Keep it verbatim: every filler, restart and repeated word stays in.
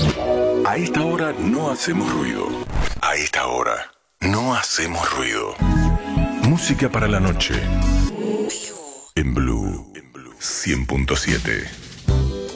A esta hora no hacemos ruido. A esta hora no hacemos ruido. Música para la noche. En Blue cien punto siete.